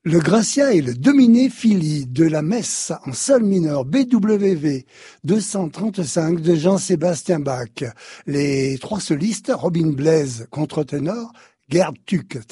Le Gracia et le Dominé Fili de la messe en sol mineur BWV 235 de Jean-Sébastien Bach. Les trois solistes, Robin Blaise, contre-ténor, Gerd Tuck,